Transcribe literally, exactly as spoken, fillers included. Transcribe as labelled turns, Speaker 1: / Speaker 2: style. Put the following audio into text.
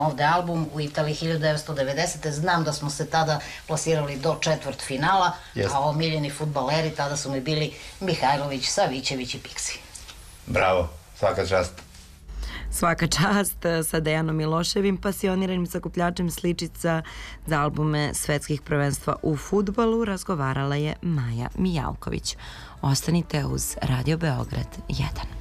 Speaker 1: Ovde album u Italiji hiljadu devetsto devedesete. Znam da smo se tada plasirali do četvrt finala, a omiljeni fudbaleri tada su mi bili Mihajlović, Savićević i Piksi.
Speaker 2: Bravo, svaka čast.
Speaker 3: Svaka čast sa Dejanom Miloševim, pasioniranim sakupljačem sličica za albume svetskih prvenstva u fudbalu, razgovarala je Maja Mijalković. Ostanite uz Radio Beograd jedan.